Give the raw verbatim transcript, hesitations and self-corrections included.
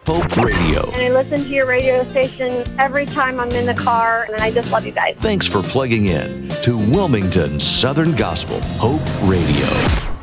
Hope Radio. And I listen to your radio station every time I'm in the car, and I just love you guys. Thanks for plugging in to Wilmington Southern Gospel Hope Radio.